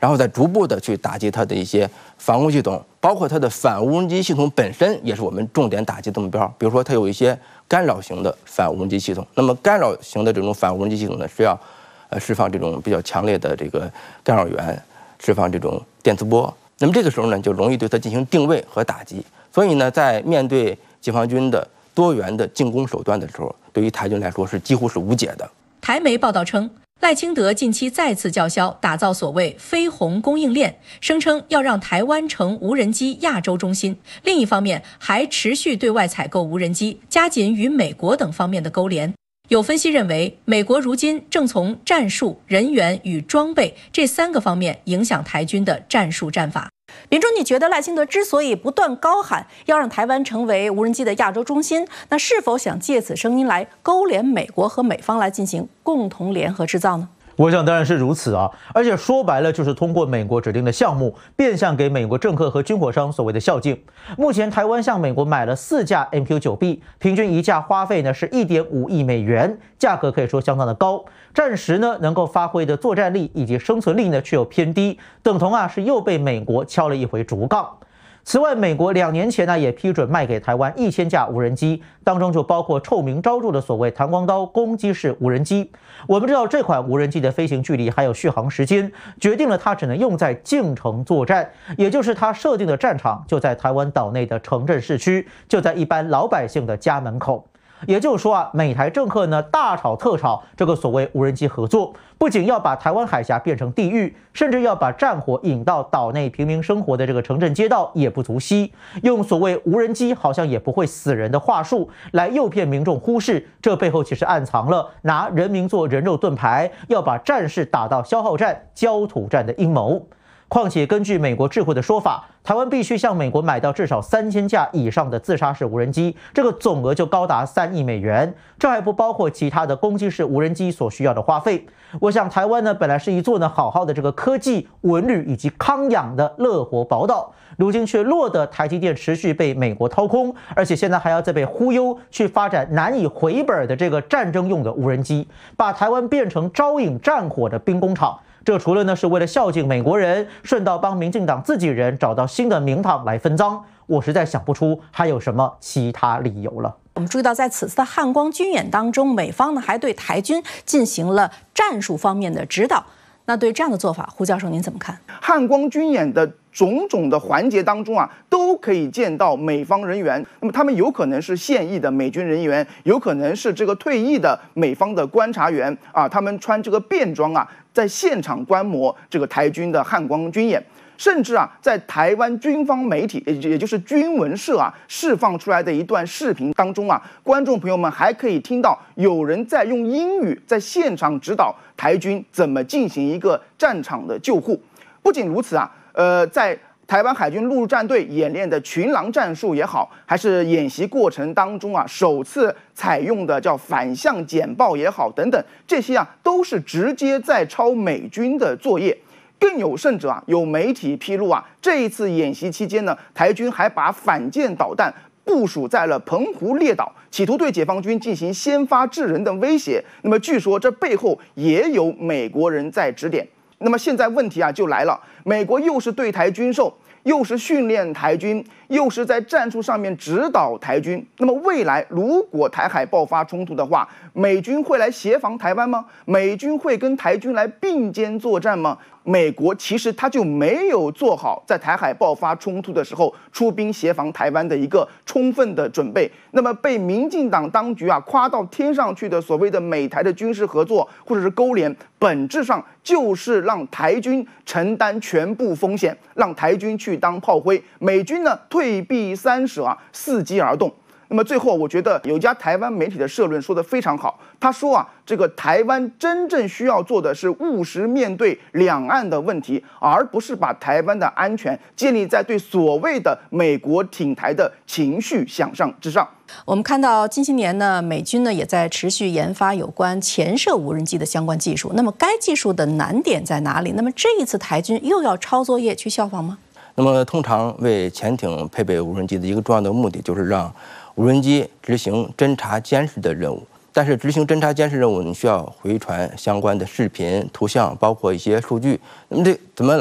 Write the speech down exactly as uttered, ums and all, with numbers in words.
然后再逐步的去打击它的一些防空系统，包括它的反无人机系统本身也是我们重点打击的目标。比如说，它有一些干扰型的反无人机系统，那么干扰型的这种反无人机系统呢，是要呃释放这种比较强烈的这个干扰源，释放这种电磁波。那么这个时候呢，就容易对它进行定位和打击。所以呢，在面对解放军的多元的进攻手段的时候，对于台军来说是几乎是无解的。 台媒报道称，赖清德近期再次叫嚣打造所谓“飞鸿供应链”，声称要让台湾成无人机亚洲中心。另一方面，还持续对外采购无人机，加紧与美国等方面的勾连。有分析认为，美国如今正从战术、人员与装备这三个方面影响台军的战术战法。 明珠，你觉得赖清德之所以不断高喊要让台湾成为无人机的亚洲中心，那是否想借此声音来勾连美国和美方来进行共同联合制造呢？ 我想当然是如此啊，而且说白了就是通过美国指定的项目，变相给美国政客和军火商所谓的孝敬。目前台湾向美国买了四架 M Q 九 B， 平均一架花费呢是 一点五亿美元，价格可以说相当的高。战时呢能够发挥的作战力以及生存力呢却又偏低，等同啊是又被美国敲了一回竹杠。此外，美国两年前呢也批准卖给台湾一千架无人机，当中就包括臭名昭著的所谓弹簧刀攻击式无人机。我们知道这款无人机的飞行距离还有续航时间，决定了它只能用在近程作战，也就是它设定的战场就在台湾岛内的城镇市区，就在一般老百姓的家门口。也就是说啊，美台政客呢大吵特吵这个所谓无人机合作，不仅要把台湾海峡变成地狱，甚至要把战火引到岛内平民生活的这个城镇街道也不足惜，用所谓无人机好像也不会死人的话术来诱骗民众忽视，这背后其实暗藏了拿人民做人肉盾牌，要把战事打到消耗战、焦土战的阴谋。况且，根据美国智库的说法，台湾必须向美国买到至少三千架以上的自杀式无人机，这个总额就高达三亿美元。这还不包括其他的攻击式无人机所需要的花费。我想，台湾呢本来是一座呢好好的这个科技、文旅以及康养的乐活宝岛，如今却落得台积电持续被美国掏空，而且现在还要再被忽悠去发展难以回本的这个战争用的无人机，把台湾变成招引战火的兵工厂。这除了呢是为了孝敬美国人，顺道帮民进党自己人找到新的名堂来分赃，我实在想不出还有什么其他理由了。 我们注意到，在此次的汉光军演当中，美方呢还对台军进行了战术方面的指导。那对这样的做法，胡教授您怎么看？ 汉光军演的种种的环节当中啊，都可以见到美方人员。那么他们有可能是现役的美军人员，有可能是这个退役的美方的观察员啊，他们穿这个便装啊，在现场观摩这个台军的汉光军演。甚至啊，在台湾军方媒体，也也就是军文社啊，释放出来的一段视频当中啊，观众朋友们还可以听到有人在用英语在现场指导台军怎么进行一个战场的救护。不仅如此啊，呃，在台湾海军陆战队演练的群狼战术也好，还是演习过程当中啊，首次采用的叫反向简报也好，等等，这些啊都是直接在抄美军的作业。更有甚者啊，有媒体披露啊，这一次演习期间呢，台军还把反舰导弹部署在了澎湖列岛，企图对解放军进行先发制人的威胁。那么据说这背后也有美国人在指点。那么现在问题啊就来了，美国又是对台军售，又是训练台军，又是在战术上面指导台军。那么未来如果台海爆发冲突的话，美军会来协防台湾吗？美军会跟台军来并肩作战吗？美国其实他就没有做好在台海爆发冲突的时候出兵协防台湾的一个充分的准备。那么被民进党当局啊夸到天上去的所谓的美台的军事合作或者是勾连，本质上就是让台军承担全部风险，让台军去当炮灰，美军呢退避三舍啊，伺机而动。那么最后，我觉得有一家台湾媒体的社论说得非常好，他说啊，这个台湾真正需要做的是务实面对两岸的问题，而不是把台湾的安全建立在对所谓的美国挺台的情绪想象之上。 我们看到近些年呢，美军呢也在持续研发有关潜射无人机的相关技术。那么该技术的难点在哪里？那么这一次台军又要抄作业去效仿吗？ 那么通常为潜艇配备无人机的一个重要的目的就是让无人机执行侦察监视的任务，但是执行侦察监视任务，你需要回传相关的视频、图像，包括一些数据。那么这怎么